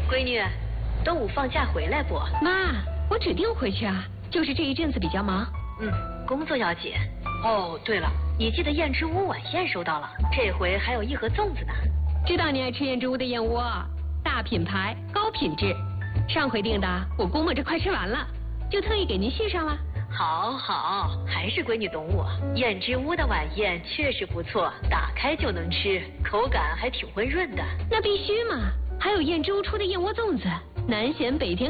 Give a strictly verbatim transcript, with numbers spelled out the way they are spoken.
闺女，端午放假回来不？ 妈，我指定回去啊，就是这一阵子比较忙。 嗯，工作要紧。哦，对了，你记得燕之屋晚宴收到了，这回还有一盒粽子呢。 知道你爱吃燕之屋的燕窝，大品牌，高品质。上回订的，我估摸着快吃完了，就特意给您续上了。 好好，还是闺女懂我。燕之屋的晚宴确实不错，打开就能吃，口感还挺温润的。 那必须嘛，还有燕之屋出的燕窝粽子，南咸北甜。